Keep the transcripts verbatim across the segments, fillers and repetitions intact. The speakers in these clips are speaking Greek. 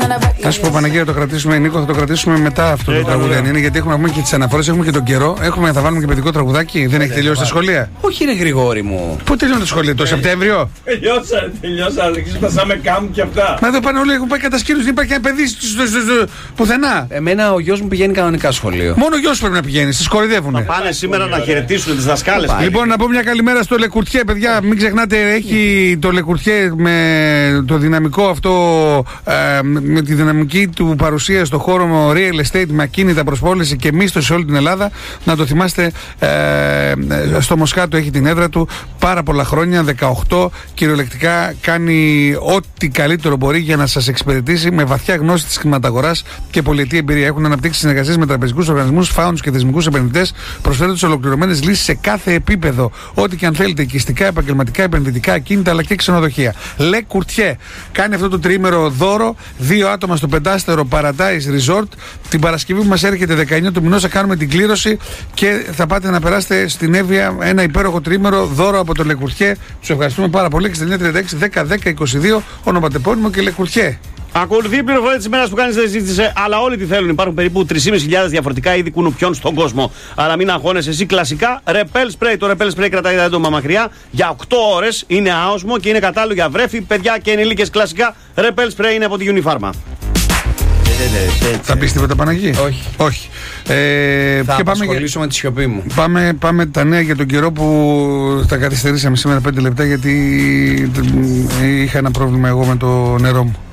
Να σου πω, Παναγία, το κρατήσουμε, Νίκο, θα το κρατήσουμε μετά αυτό το τραγούδι. Είναι γιατί έχουμε, έχουμε και τις αναφορές, έχουμε και τον καιρό. Έχουμε, θα βάλουμε και παιδικό τραγουδάκι. Δεν έχει τελειώσει τα σχολεία. Όχι, ρε Γρηγόρη μου. Πού τελειώνει το σχολείο, το Σεπτέμβριο? Τελειώσανε, τελειώσανε. Ξυπνάσαμε κάμπ και αυτά. Μα εδώ πάνε όλοι, έχουν πάει κατασκήνωση, δεν υπάρχει ένα παιδί πουθενά. Εμένα ο γιος μου πηγαίνει κανονικά σχολείο. Μόνο ο γιος πρέπει να πηγαίνει, στις κοροϊδεύουνε. Θα πάνε σήμερα να χαιρετήσουν τις δασκάλες. Λοιπόν, να πω μια καλημέρα στο Λεκουρτιέ, παιδιά. Μην ξεχνάτε, έχει το Λεκουρτιέ με το δυναμικό αυτό, ε, με τη δυναμική του παρουσία στο χώρο real estate με ακίνητα προσπόληση και μίσθωση σε όλη την Ελλάδα. Να το θυμάστε, ε, στο Μοσχάτο έχει την έδρα του πάρα πολλά χρόνια, δεκαοκτώ. Κυριολεκτικά κάνει ό,τι καλύτερο μπορεί για να σας εξυπηρετήσει με βαθιά γνώση της χρηματαγοράς και πολυετή εμπειρία. Έχουν αναπτύξει συνεργασίες με τραπεζικούς οργανισμούς, φάουντς και θεσμικούς επενδυτές, προσφέροντας ολοκληρωμένες λύσεις σε κάθε επίπεδο. Ό,τι και αν θέλετε, οικιστικά, επαγγελματικά, επενδυτικά, ακίνητα αλλά και ξενοδοχεία. Le Courtier κάνει αυτό το τριήμερο δώρο. Δύο άτομα στο πεντάστερο Paradise Resort. Την Παρασκευή που μας έρχεται δεκαεννιά του μηνός θα κάνουμε την κλήρωση και θα πάτε να περάσετε στην Εύβοια ένα υπέροχο τριήμερο δώρο από το Le Courtier. Τους ευχαριστούμε πάρα πολύ. εξήντα εννιά τριάντα έξι δέκα δέκα είκοσι δύο ονοματεπώνυμο και Le Courtier. Ακολουθεί η πληροφορία της ημέρας που κανείς δεν ζήτησε, αλλά όλοι τι θέλουν. Υπάρχουν περίπου τρεις χιλιάδες πεντακόσια διαφορετικά είδη κουνουπιών στον κόσμο. Αλλά μην αγχώνεσαι εσύ κλασικά. Repel Spray. Το Repel Spray κρατάει τα έντομα μακριά για οκτώ ώρες. Είναι άοσμο και είναι κατάλληλο για βρέφη, παιδιά και ενήλικες κλασικά. Repel Spray είναι από τη Unifarma. Θα πεις τίποτα, Παναγί? Όχι. Όχι. Ε, θα και απασχολήσω με τη σιωπή μου. Πάμε, πάμε τα νέα για τον καιρό που τα καθυστερήσαμε σήμερα πέντε λεπτά γιατί είχα ένα πρόβλημα εγώ με το νερό μου.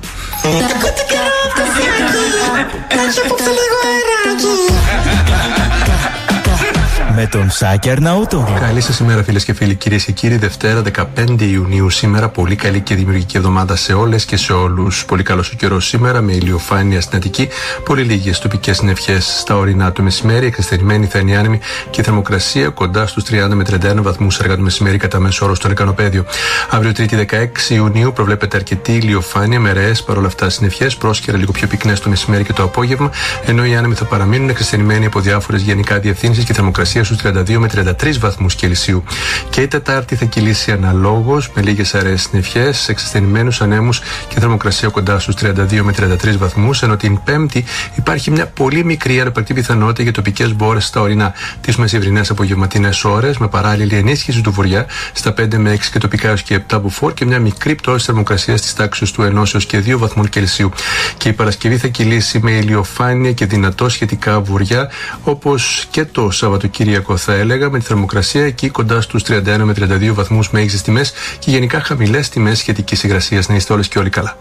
Με τον Σάκη Αρναούτογλου. Καλή σας ημέρα, φίλες και φίλοι, κυρίες και κύριοι. Δευτέρα δεκαπέντε Ιουνίου σήμερα. Πολύ καλή και δημιουργική εβδομάδα σε όλες και σε όλους. Πολύ καλός ο καιρός σήμερα με ηλιοφάνεια στην Αττική. Πολύ λίγες τοπικές συννεφιές στα ορεινά το μεσημέρι. Εξαστερημένη θα είναι η άνεμη και η θερμοκρασία κοντά στους τριάντα με τριάντα ένα βαθμούς αργά το μεσημέρι κατά μέσο όρο στο Λεκανοπέδιο. Αύριο Τρίτη δεκαέξι Ιουνίου προβλέπεται αρκετή ηλιοφάνεια με ρεές παρόλα αυτά συννεφιές. Πρόσκαιρα λίγο πιο πυκνές το μεσημέρι και το απόγευμα. Ενώ οι άνεμοι θα παραμείνουν εξαστερημένοι από διάφορες γενικά διευθύνσεις και θερμοκρασία στους τριάντα δύο με τριάντα τρεις βαθμούς Κελσίου. Και η Τετάρτη θα κυλήσει αναλόγως με λίγες αραιές συννεφιές, εξασθενημένους ανέμους και θερμοκρασία κοντά στους τριάντα δύο με τριάντα τρεις βαθμούς. Ενώ την Πέμπτη υπάρχει μια πολύ μικρή αρπακτή πιθανότητα για τοπικές μπόρες στα ορεινά τις μεσημβρινές απογευματινές ώρες, με παράλληλη ενίσχυση του βορειά στα πέντε με έξι και τοπικά έως και επτά μποφόρ και μια μικρή πτώση θερμοκρασίας της τάξης του ενός έως και δύο βαθμούς Κελσίου. Και η Παρασκευή θα κυλήσει με ηλιοφάνεια και δυνατό σχετικά βορειά, όπως και το Σαββατοκύριακο θα έλεγα, με τη θερμοκρασία εκεί κοντά στους τριάντα ένα με τριάντα δύο βαθμούς μέγιστες τιμές και γενικά χαμηλές τιμές σχετικής υγρασίας. Να είστε όλες και όλοι καλά.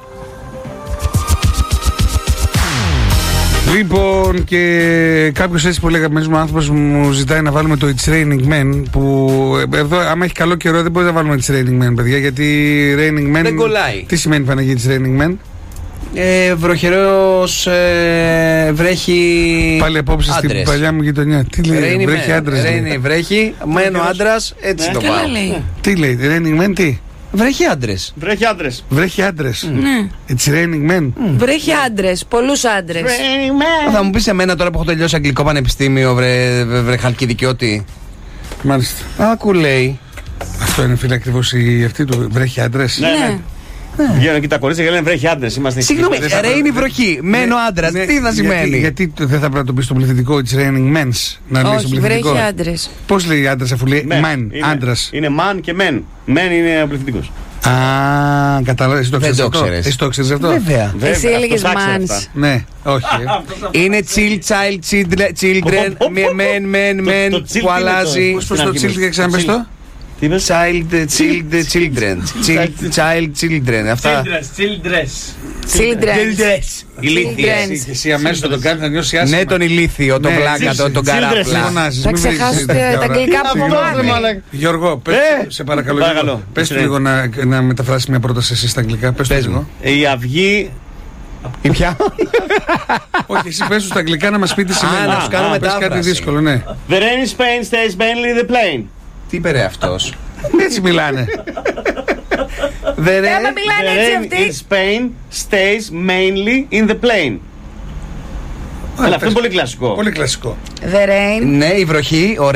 Λοιπόν, και κάποιος έτσι πολύ αγαπημένος μου άνθρωπος μου ζητάει να βάλουμε το It's Raining Men. Που εδώ, άμα έχει καλό καιρό, δεν μπορεί να βάλουμε It's Raining Men, παιδιά. Γιατί Raining Men. Δεν κολλάει. Τι σημαίνει, Παναγία, It's Raining Men? Ε, βροχερός, ε, βρέχει. Πάλι απόψε άντρες. Στην παλιά μου γειτονιά. Τι λέει, Ρέινι βρέχει άντρες. Ρέινι, βρέχει, μένω άντρας, έτσι Ναι. το Καλά πάω. λέει. Τι λέει, Raining Men, τι? Βρέχει άντρες. Βρέχει άντρες. Βρέχει άντρες. Ναι. It's Raining Men. Βρέχει άντρες, πολλούς άντρες. Θα μου πεις εμένα τώρα που έχω τελειώσει αγγλικό πανεπιστήμιο, βρε, βρε, βρε χαλκιδικιώτη. Μάλιστα. Άκου λέει. Αυτό είναι, φίλε, ακριβώς η αυτή του. Βρέχει άντρες. Ναι, ναι. Βγαίνουν και τα κορίτσια και λένε βρέχει άντρες. Είμαστε Συγγνώμη, δεν θα ρέινι βροχή, μένω άντρας, Ναι, τι θα σημαίνει? Γιατί, γιατί δεν θα πρέπει να το πει στο πληθυντικό It's Raining Men's, να λέει στο Όχι, πληθυντικό? βρέχει άντρες. Πώς λέει άντρας αφού λέει Men. man, Είναι- άντρας? Είναι man και men. Men είναι πληθυντικός. Α, κατάλαβα, εσύ το Δεν ξέρεις το αυτό? ξέρεις. Εσύ το ξέρεις αυτό? Βέβαια. Βέβαια, Εσύ αυτό έλεγες τα ξέρω mans. αυτά. Ναι, όχι. ε. Είναι chill child children, children Πω, πω, πω, πω. men, men, Το- men, το chill τι που είναι αλλάζει. Πώς πώς Στην το αρχή chill και ξαναπες chill. το? Τι είπες? Child, child, children. Child, child, children. Αυτά. Children. Ηλίθιες. Children. Και εσύ αμέσως θα το κάνεις να νιώσει άσχημα. Ναι, τον ηλίθιο, τον Ναι, πλάκα, τον, τον children. καράπλα. Φωνάζεις, Θα μην βρίζεις ξεχάσετε τέτοια τα ώρα. αγγλικά που φοβάμαι. Γιώργο, πες, Ε, σε παρακαλώ, παρακαλώ. Γιώργο, πες του Ναι. λίγο να, να μεταφράσεις μια πρόταση εσύ στα αγγλικά. Πες του Πες λίγο. μου. Η αυγή. Η ποια? Όχι, εσύ πες του στα αγγλικά να μας πει τι σημαίνει. να τους κάνω Α, πες κάτι μετάφραση. δύσκολο, ναι. The rain in Spain stays mainly the plane. Τι είπε ρε αυτός? Έτσι μιλάνε. Δεν Άμα είναι. μιλάνε The έτσι rain αυτοί. in Spain stays mainly in the plane. Αλλά αυτό είναι πολύ κλασικό. Πολύ κλασικό. The rain. Ναι, η βροχή, ωραία.